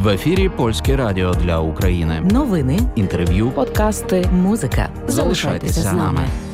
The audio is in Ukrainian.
В ефірі Польське радіо для України. Новини, інтерв'ю, подкасти, музика. Залишайтеся з нами.